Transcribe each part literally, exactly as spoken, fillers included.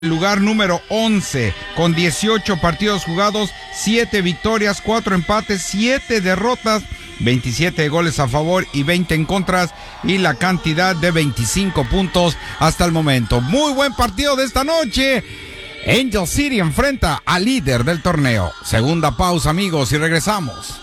Lugar número once, con dieciocho partidos jugados, siete victorias, cuatro empates, siete derrotas, veintisiete goles a favor y veinte en contras, y la cantidad de veinticinco puntos hasta el momento. Muy buen partido de esta noche. Angel City enfrenta al líder del torneo. Segunda pausa, amigos, y regresamos.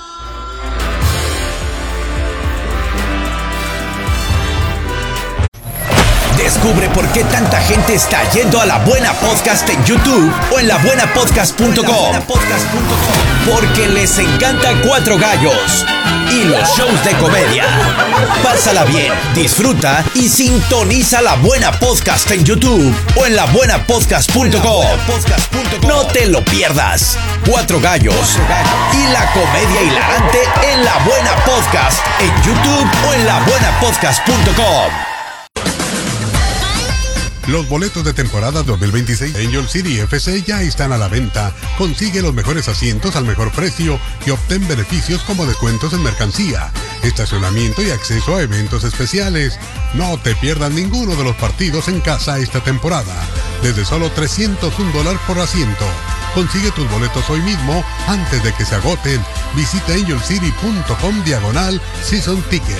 Descubre por qué tanta gente está yendo a La Buena Podcast en YouTube o en la buena podcast punto com. Porque les encanta Cuatro Gallos y los shows de comedia. Pásala bien, disfruta y sintoniza La Buena Podcast en YouTube o en la buena podcast punto com. No te lo pierdas. Cuatro Gallos y la comedia hilarante en La Buena Podcast en YouTube o en la buena podcast punto com. Los boletos de temporada dos mil veintiséis Angel City F C ya están a la venta. Consigue los mejores asientos al mejor precio y obtén beneficios como descuentos en mercancía, estacionamiento y acceso a eventos especiales. No te pierdas ninguno de los partidos en casa esta temporada, desde solo trescientos un dólares por asiento. Consigue tus boletos hoy mismo antes de que se agoten. Visita angel city punto com diagonal season ticket.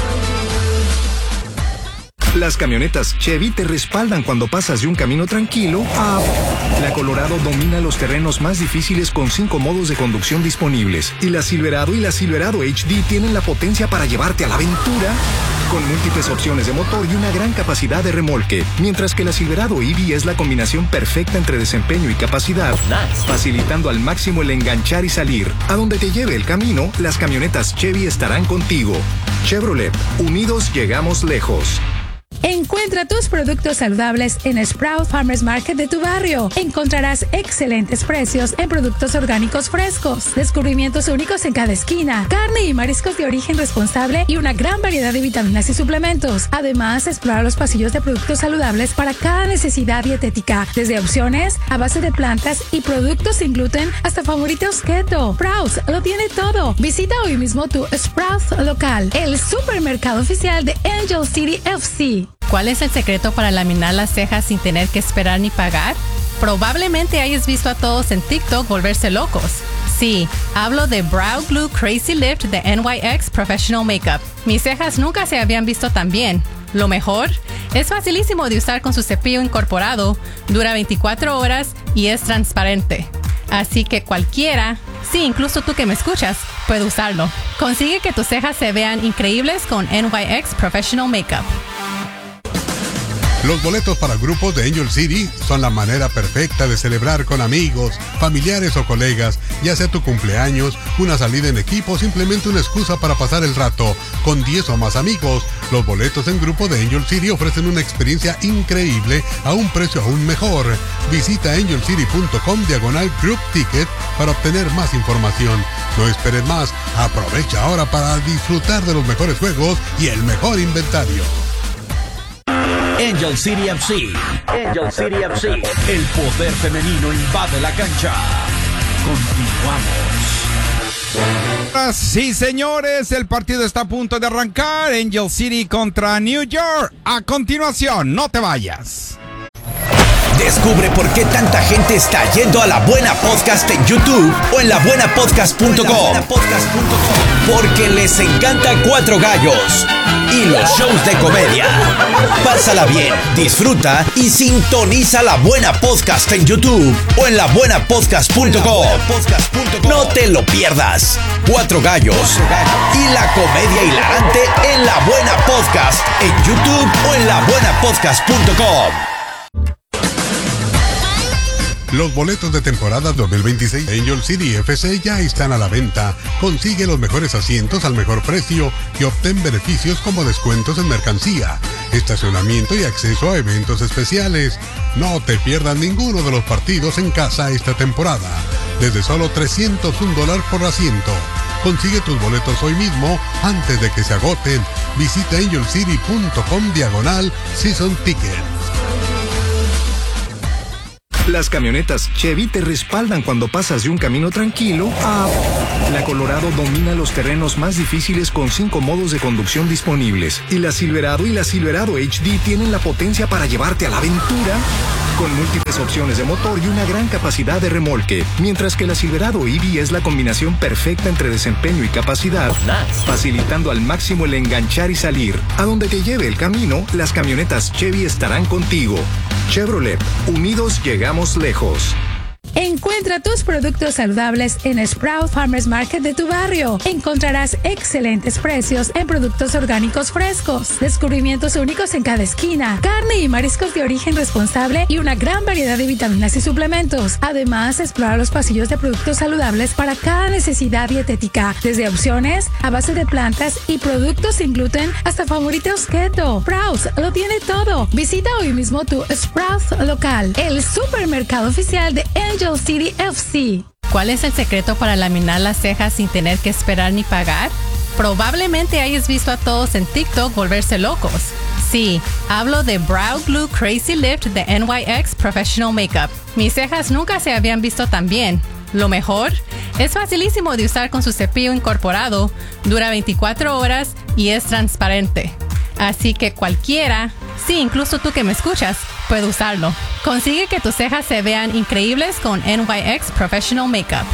Las camionetas Chevy te respaldan cuando pasas de un camino tranquilo a... La Colorado domina los terrenos más difíciles con cinco modos de conducción disponibles. Y la Silverado y la Silverado H D tienen la potencia para llevarte a la aventura con múltiples opciones de motor y una gran capacidad de remolque. Mientras que la Silverado E V es la combinación perfecta entre desempeño y capacidad, facilitando al máximo el enganchar y salir. A donde te lleve el camino, las camionetas Chevy estarán contigo. Chevrolet, unidos llegamos lejos. Encuentra tus productos saludables en Sprout Farmers Market de tu barrio. Encontrarás excelentes precios en productos orgánicos frescos, descubrimientos únicos en cada esquina, carne y mariscos de origen responsable y una gran variedad de vitaminas y suplementos. Además, explora los pasillos de productos saludables para cada necesidad dietética, desde opciones a base de plantas y productos sin gluten hasta favoritos keto. Sprouts lo tiene todo. Visita hoy mismo tu Sprouts local, el supermercado oficial de Angel City F C. ¿Cuál es el secreto para laminar las cejas sin tener que esperar ni pagar? Probablemente hayas visto a todos en TikTok volverse locos. Sí, hablo de Brow Glue Crazy Lift de N Y X Professional Makeup. Mis cejas nunca se habían visto tan bien. Lo mejor, es facilísimo de usar con su cepillo incorporado, dura veinticuatro horas y es transparente. Así que cualquiera, sí, incluso tú que me escuchas, puede usarlo. Consigue que tus cejas se vean increíbles con N Y X Professional Makeup. Los boletos para grupos de Angel City son la manera perfecta de celebrar con amigos, familiares o colegas, ya sea tu cumpleaños, una salida en equipo o simplemente una excusa para pasar el rato con diez o más amigos. Los boletos en grupo de Angel City ofrecen una experiencia increíble a un precio aún mejor. Visita angel city punto com diagonal group ticket para obtener más información. No esperes más, aprovecha ahora para disfrutar de los mejores juegos y el mejor inventario. Angel City F C. Angel City F C. El poder femenino invade la cancha. Continuamos. Sí, señores, el partido está a punto de arrancar. Angel City contra New York. A continuación, no te vayas. Descubre por qué tanta gente está yendo a La Buena Podcast en YouTube o en la buena podcast punto com. Porque les encanta Cuatro Gallos y los shows de comedia. Pásala bien, disfruta y sintoniza La Buena Podcast en YouTube o en la buena podcast punto com. No te lo pierdas. Cuatro Gallos y la comedia hilarante en La Buena Podcast en YouTube o en la buena podcast punto com. Los boletos de temporada dos mil veintiséis Angel City F C ya están a la venta. Consigue los mejores asientos al mejor precio y obtén beneficios como descuentos en mercancía, estacionamiento y acceso a eventos especiales. No te pierdas ninguno de los partidos en casa esta temporada, desde solo trescientos un dólares por asiento. Consigue tus boletos hoy mismo antes de que se agoten. Visita angel city punto com diagonal season ticket. Las camionetas Chevy te respaldan cuando pasas de un camino tranquilo a... La Colorado domina los terrenos más difíciles con cinco modos de conducción disponibles. Y la Silverado y la Silverado H D tienen la potencia para llevarte a la aventura con múltiples opciones de motor y una gran capacidad de remolque, mientras que la Silverado E V es la combinación perfecta entre desempeño y capacidad, facilitando al máximo el enganchar y salir. A donde te lleve el camino, las camionetas Chevy estarán contigo. Chevrolet, unidos llegamos lejos. Encuentra tus productos saludables en Sprout Farmers Market de tu barrio. Encontrarás excelentes precios en productos orgánicos frescos, descubrimientos únicos en cada esquina, carne y mariscos de origen responsable y una gran variedad de vitaminas y suplementos. Además, explora los pasillos de productos saludables para cada necesidad dietética, desde opciones a base de plantas y productos sin gluten hasta favoritos keto. Sprouts lo tiene todo. Visita hoy mismo tu Sprouts local, el supermercado oficial de Angel City F C. ¿Cuál es el secreto para laminar las cejas sin tener que esperar ni pagar? Probablemente hayas visto a todos en TikTok volverse locos. Sí, hablo de Brow Glue Crazy Lift de N Y X Professional Makeup. Mis cejas nunca se habían visto tan bien. Lo mejor, es facilísimo de usar con su cepillo incorporado, dura veinticuatro horas y es transparente. Así que cualquiera, sí, incluso tú que me escuchas, puede usarlo. Consigue que tus cejas se vean increíbles con N Y X Professional Makeup.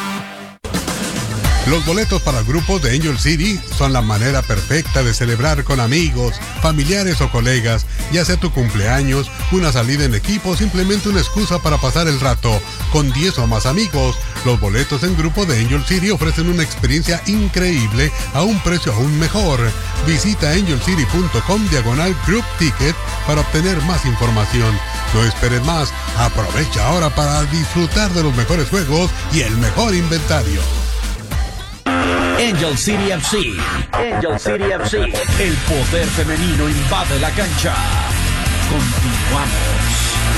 Los boletos para grupos de Angel City son la manera perfecta de celebrar con amigos, familiares o colegas, ya sea tu cumpleaños, una salida en equipo o simplemente una excusa para pasar el rato. Con diez o más amigos, los boletos en grupo de Angel City ofrecen una experiencia increíble a un precio aún mejor. Visita angelcity.com diagonal group ticket para obtener más información. No esperes más, aprovecha ahora para disfrutar de los mejores juegos y el mejor inventario. Angel City F C. Angel City F C. El poder femenino invade la cancha. Continuamos.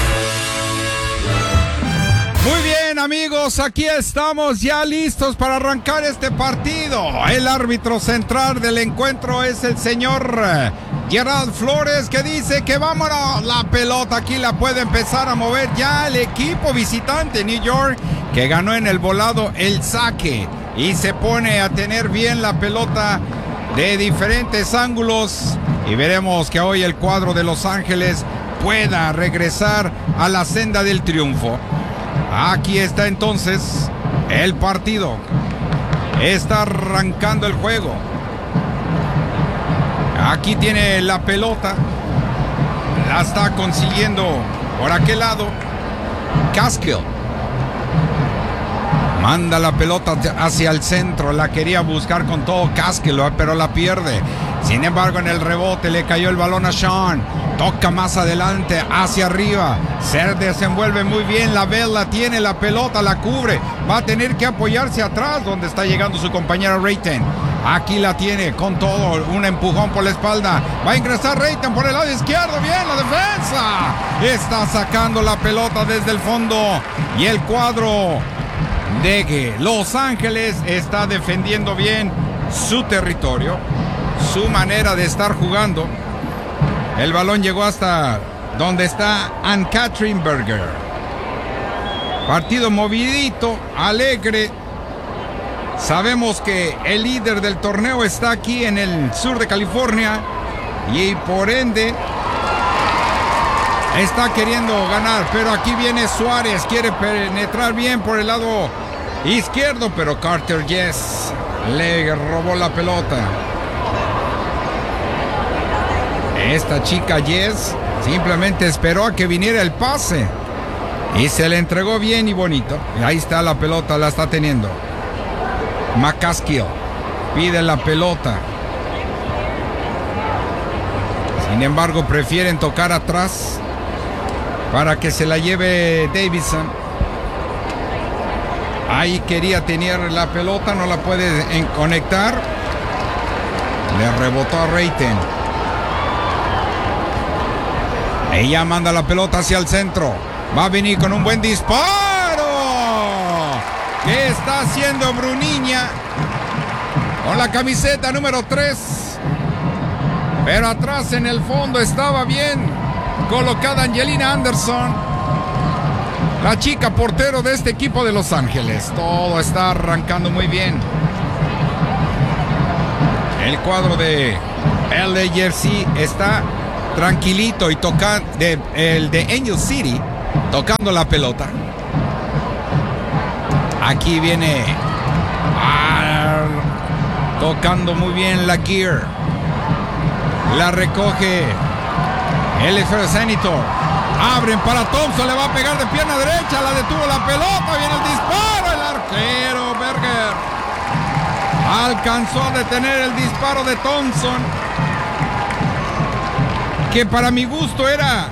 Muy bien, amigos, aquí estamos ya listos para arrancar este partido. El árbitro central del encuentro es el señor Gerald Flores, que dice que vámonos, la pelota aquí la puede empezar a mover ya el equipo visitante New York, que ganó en el volado el saque y se pone a tener bien la pelota de diferentes ángulos, y veremos que hoy el cuadro de Los Ángeles pueda regresar a la senda del triunfo. Aquí está entonces el partido. Está arrancando el juego. Aquí tiene la pelota. La está consiguiendo por aquel lado Caskill. Manda la pelota hacia el centro. La quería buscar con todo Caskill, pero la pierde. Sin embargo, en el rebote le cayó el balón a Sean. Toca más adelante, hacia arriba. Se desenvuelve muy bien. La Bell la tiene, la pelota la cubre. Va a tener que apoyarse atrás, donde está llegando su compañera Rayton. Aquí la tiene con todo, un empujón por la espalda. Va a ingresar Rayton por el lado izquierdo. Bien, la defensa. Está sacando la pelota desde el fondo. Y el cuadro de Los Ángeles está defendiendo bien su territorio, su manera de estar jugando. El balón llegó hasta donde está Ann-Catherine Berger. Partido movidito, alegre. Sabemos que el líder del torneo está aquí en el sur de California y por ende está queriendo ganar, pero aquí viene Suárez, quiere penetrar bien por el lado izquierdo, pero Carter Yes le robó la pelota. Esta chica Yes simplemente esperó a que viniera el pase y se le entregó bien y bonito. Y ahí está la pelota, la está teniendo McCaskill. Pide la pelota. Sin embargo, prefieren tocar atrás para que se la lleve Davidson. Ahí quería tener la pelota, no la puede conectar. Le rebotó a Rayton. Ella manda la pelota hacia el centro. Va a venir con un buen disparo. ¿Qué está haciendo Bruniña? Con la camiseta número tres. Pero atrás en el fondo estaba bien colocada Angelina Anderson, la chica portero de este equipo de Los Ángeles. Todo está arrancando muy bien. El cuadro de L A F C está tranquilito y toca de, el de Angel City tocando la pelota. Aquí viene ah, tocando muy bien la Gear. La recoge el Senator. Abren para Thompson, le va a pegar de pierna derecha, la detuvo la pelota, viene el disparo, el arquero Berger alcanzó a detener el disparo de Thompson, que para mi gusto era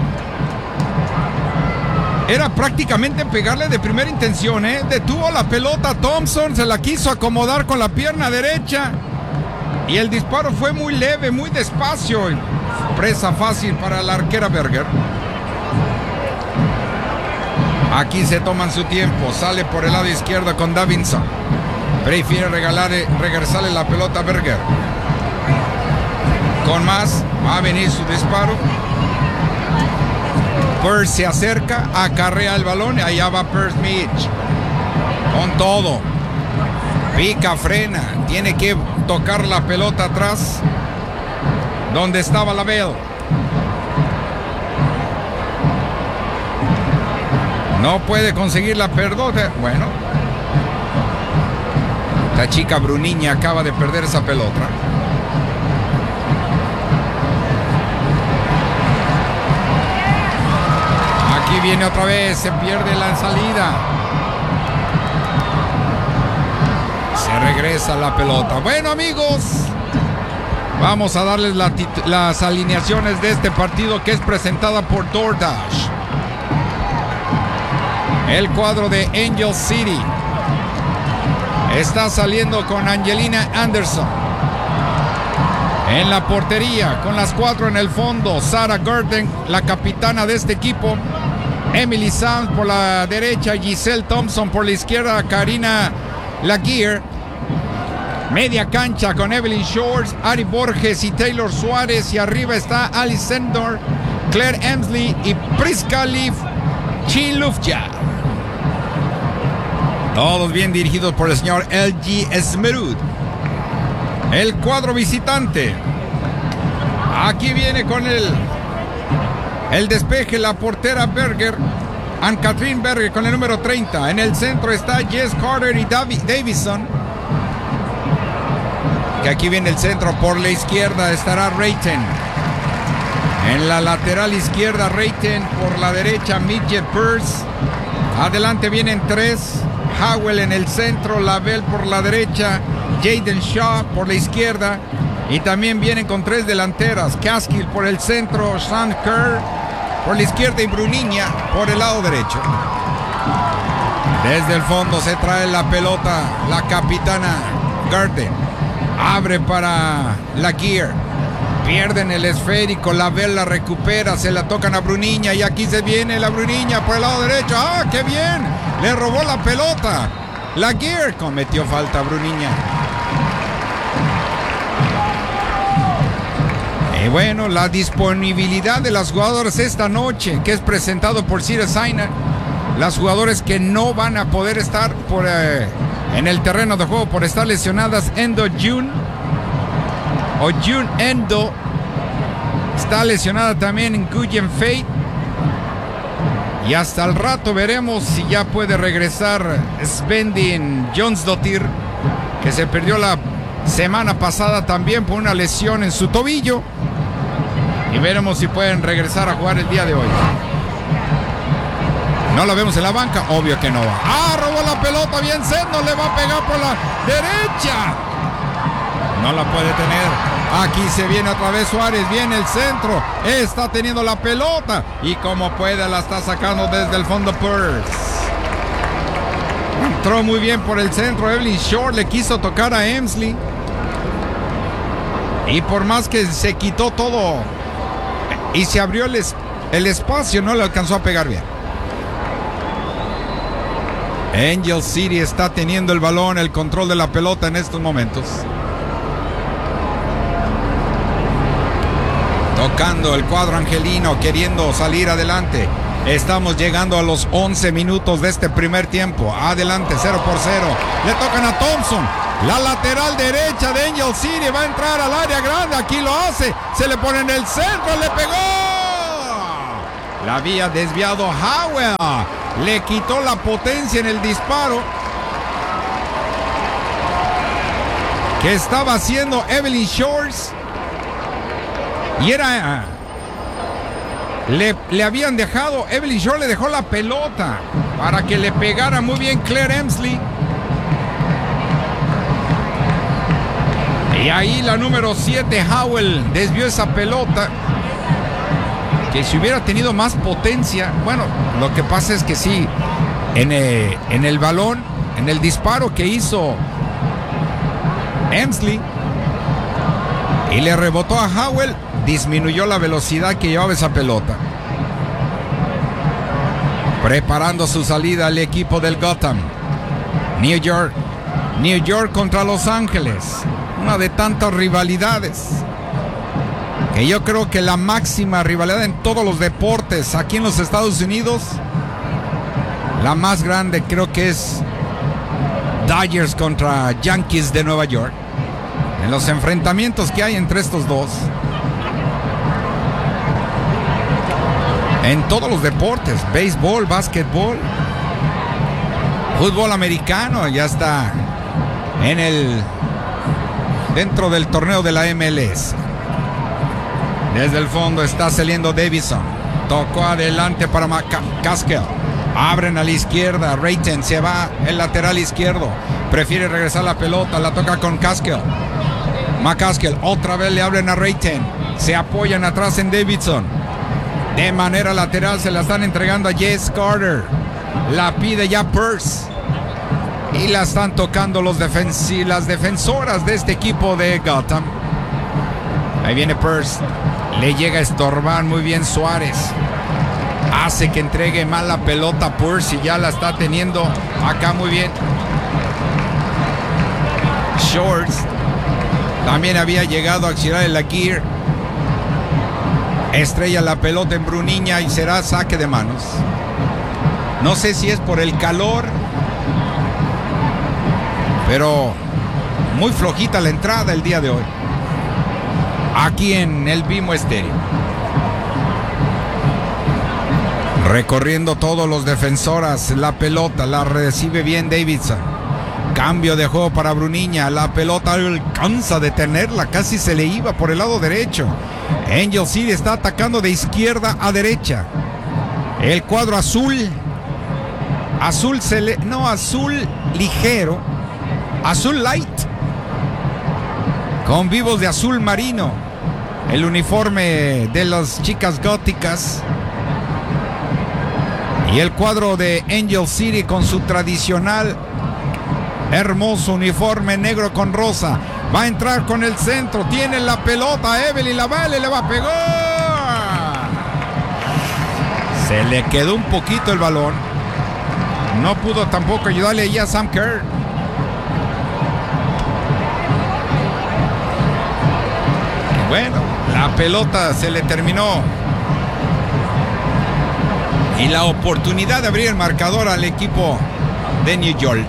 era prácticamente pegarle de primera intención, ¿eh? Detuvo la pelota Thompson, se la quiso acomodar con la pierna derecha y el disparo fue muy leve, muy despacio, presa fácil para la arquera Berger. Aquí se toman su tiempo, sale por el lado izquierdo con Davidson. Prefiere regalar, regresarle la pelota a Berger. Con más, va a venir su disparo. Pearce se acerca, acarrea el balón y allá va Pearce Mitch. Con todo. Pica, frena, tiene que tocar la pelota atrás. Donde estaba la Bell. No puede conseguir la pelota. Bueno. La chica Bruniña acaba de perder esa pelota. Aquí viene otra vez. Se pierde la salida. Se regresa la pelota. Bueno, amigos. Vamos a darles la las alineaciones de este partido que es presentada por DoorDash. El cuadro de Angel City está saliendo con Angelina Anderson. En la portería, con las cuatro en el fondo, Sarah Gurden, la capitana de este equipo. Emily Sands por la derecha, Giselle Thompson por la izquierda, Karina Laguerre. Media cancha con Evelyn Shores, Ari Borges y Taylor Suárez. Y arriba está Alice Sendor, Claire Emsley y Priska Leaf Chilufya. Todos bien dirigidos por el señor L G Smerud. El cuadro visitante. Aquí viene con el, el despeje la portera Berger. Ann-Catherine Berger con el número treinta. En el centro está Jess Carter y Davi, Davison. Que aquí viene el centro. Por la izquierda estará Rayton. En la lateral izquierda Rayton. Por la derecha Midget Pearce. Adelante vienen tres. Howell en el centro, Lavelle por la derecha, Jaden Shaw por la izquierda y también vienen con tres delanteras, Caskill por el centro, Sean Kerr por la izquierda y Bruniña por el lado derecho. Desde el fondo se trae la pelota la capitana Garden, abre para Laguerre, pierden el esférico, Lavelle la recupera, se la tocan a Bruniña y aquí se viene la Bruniña por el lado derecho. ¡Ah, qué bien! Le robó la pelota. Laguerre cometió falta a Bruniña. Y bueno, la disponibilidad de las jugadoras esta noche, que es presentado por Cedars-Sinai. Las jugadoras que no van a poder estar por, eh, en el terreno de juego por estar lesionadas. Endo June o June Endo está lesionada también en Nguyen Fate. Y hasta el rato veremos si ya puede regresar Svendin Jonsdottir, que se perdió la semana pasada también por una lesión en su tobillo. Y veremos si pueden regresar a jugar el día de hoy. No la vemos en la banca, obvio que no va. ¡Ah, robó la pelota! Bien Sendo, le va a pegar por la derecha. No la puede tener. Aquí se viene otra vez Suárez, viene el centro, está teniendo la pelota y como puede la está sacando desde el fondo Pearce. Entró muy bien por el centro, Evelyn Shore le quiso tocar a Emsley y por más que se quitó todo y se abrió el, es, el espacio, no le alcanzó a pegar bien. Angel City está teniendo el balón, el control de la pelota en estos momentos. Tocando el cuadro angelino, queriendo salir adelante. Estamos llegando a los once minutos de este primer tiempo. Adelante, cero por cero. Le tocan a Thompson. La lateral derecha de Angel City va a entrar al área grande. Aquí lo hace. Se le pone en el centro. Le pegó. La había desviado Howell. Le quitó la potencia en el disparo que estaba haciendo Evelyn Shores. Y era... Le, le habían dejado... Evelyn Shores le dejó la pelota para que le pegara muy bien Claire Emsley. Y ahí la número siete, Howell, desvió esa pelota. Que si hubiera tenido más potencia... Bueno, lo que pasa es que sí, en el, en el balón, en el disparo que hizo Emsley y le rebotó a Howell, disminuyó la velocidad que llevaba esa pelota. Preparando su salida al equipo del Gotham. New York. New York contra Los Ángeles. Una de tantas rivalidades. Que yo creo que la máxima rivalidad en todos los deportes aquí en los Estados Unidos, la más grande creo que es Dodgers contra Yankees de Nueva York. En los enfrentamientos que hay entre estos dos. En todos los deportes, béisbol, básquetbol, fútbol americano, ya está en el dentro del torneo de la M L S. Desde el fondo está saliendo Davidson. Tocó adelante para McCaskill. Abren a la izquierda. Rayton se va el lateral izquierdo. Prefiere regresar la pelota. La toca con Caskill. McCaskill. Otra vez le abren a Rayton. Se apoyan atrás en Davidson. De manera lateral se la están entregando a Jess Carter. La pide ya Pearce. Y la están tocando los defens- las defensoras de este equipo de Gotham. Ahí viene Pearce. Le llega a estorbar muy bien Suárez. Hace que entregue mal la pelota a Pearce y ya la está teniendo acá muy bien. Shorts. También había llegado a auxiliar el Laguirre. Estrella la pelota en Bruniña y será saque de manos. No sé si es por el calor, pero muy flojita la entrada el día de hoy. Aquí en el Bimo Estéreo. Recorriendo todos los defensoras, la pelota la recibe bien Davidson. Cambio de juego para Bruniña. La pelota alcanza a detenerla, casi se le iba por el lado derecho. Angel City está atacando de izquierda a derecha. El cuadro azul. Azul cele... No, azul ligero. Azul light. Con vivos de azul marino. El uniforme de las chicas góticas. Y el cuadro de Angel City con su tradicional hermoso uniforme negro con rosa. Va a entrar con el centro. Tiene la pelota. Evelyn la vale, le va a pegar. Se le quedó un poquito el balón. No pudo tampoco ayudarle ahí a Sam Kerr. Bueno, la pelota se le terminó. Y la oportunidad de abrir el marcador al equipo de New York.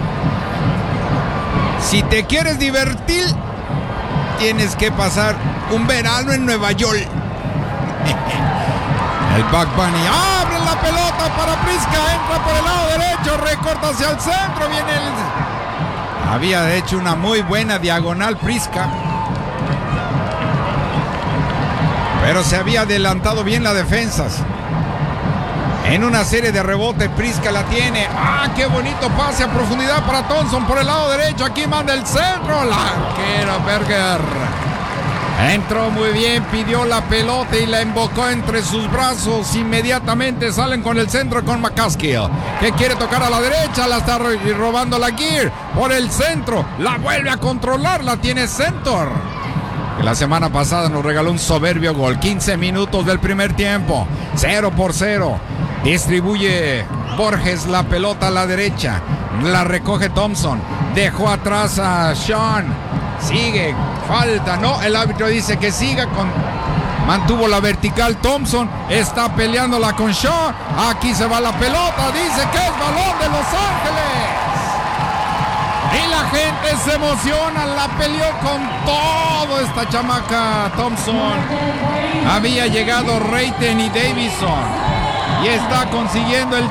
Si te quieres divertir, tienes que pasar un verano en Nueva York. El Buck Bunny abre la pelota para Prisca, entra por el lado derecho, recorta hacia el centro, viene el... Había hecho una muy buena diagonal Prisca, pero se había adelantado bien las defensas. En una serie de rebotes, Prisca la tiene. ¡Ah, qué bonito pase a profundidad para Thompson por el lado derecho! Aquí manda el centro. La arquera Berger. Entró muy bien, pidió la pelota y la invocó entre sus brazos. Inmediatamente salen con el centro con McCaskill, que quiere tocar a la derecha. La está robando la Gear por el centro. La vuelve a controlar, la tiene Centor. La semana pasada nos regaló un soberbio gol. quince minutos del primer tiempo. cero por cero. Distribuye Borges la pelota a la derecha. La recoge Thompson. Dejó atrás a Sean. Sigue. Falta. No, el árbitro dice que siga. Con... Mantuvo la vertical Thompson. Está peleándola con Shaw. Aquí se va la pelota. Dice que es balón de Los Ángeles. Y la gente se emociona, la peleó con todo esta chamaca Thompson. Había llegado Rayton y Davidson. y está consiguiendo el